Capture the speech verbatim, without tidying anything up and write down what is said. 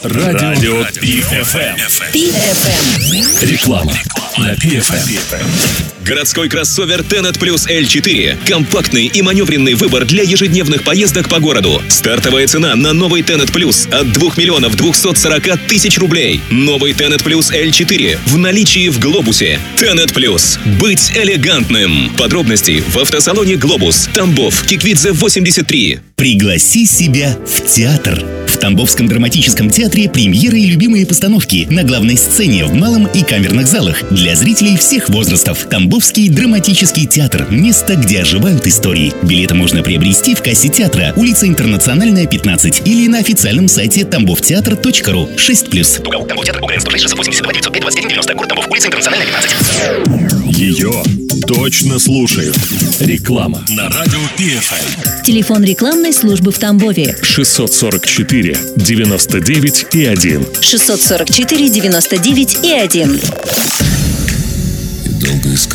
Радио, Радио Пи эф эм. Пи эф эм. Реклама на Пи эф эм. Городской кроссовер Tenet Plus эл четыре. Компактный и маневренный выбор для ежедневных поездок по городу. Стартовая цена на новый Tenet Plus от двух миллионов двухсот сорока тысяч рублей. Новый Tenet Plus эл четыре в наличии в Глобусе. Tenet Plus. Быть элегантным. Подробности в автосалоне Глобус. Тамбов, Киквидзе, восемьдесят три. Пригласи себя в театр. В Тамбовском драматическом театре премьеры и любимые постановки на главной сцене в малом и камерных залах для зрителей всех возрастов. Тамбовский драматический театр – место, где оживают истории. Билеты можно приобрести в кассе театра, улица Интернациональная, пятнадцать, или на официальном сайте тамбовтеатр точка ру. шесть плюс. Тугал, Тамбовтеатр, УГН сто шесть шестьсот восемьдесят два девятьсот пять двадцать один девяносто, город Тамбов, улица Интернациональная, пятнадцать. Ее точно слушают. Реклама на Радио Пи эф эм. Телефон рекламной службы в Тамбове. шестьсот сорок четыре девяносто девять и один. шестьсот сорок четыре девяносто девять и один.